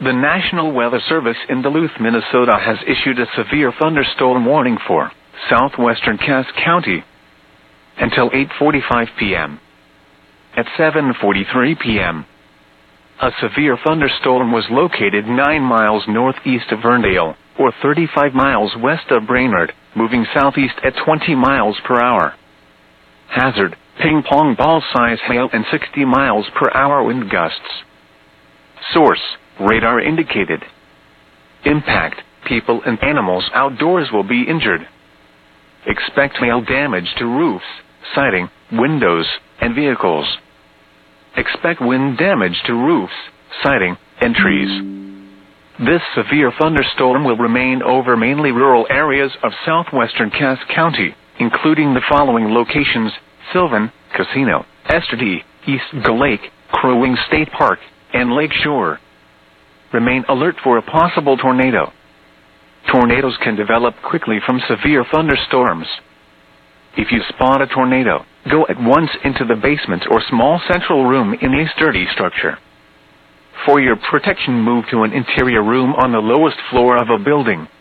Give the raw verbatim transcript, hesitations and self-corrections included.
The National Weather Service in Duluth, Minnesota has issued a severe thunderstorm warning for southwestern Cass County until eight forty-five p.m. At seven forty-three p.m., a severe thunderstorm was located nine miles northeast of Verndale, or thirty-five miles west of Brainerd, moving southeast at twenty miles per hour. Hazard, ping-pong ball-size hail and sixty miles per hour wind gusts. Source, radar indicated. Impact, people and animals outdoors will be injured. Expect hail damage to roofs, siding, windows, and vehicles. Expect wind damage to roofs, siding, and trees. This severe thunderstorm will remain over mainly rural areas of southwestern Cass County, including the following locations: Sylvan, Casino, Estridee, East Gull Lake, Crow Wing State Park, and Lake Shore. Remain alert for a possible tornado. Tornadoes can develop quickly from severe thunderstorms. If you spot a tornado, go at once into the basement or small central room in a sturdy structure. For your protection, move to an interior room on the lowest floor of a building.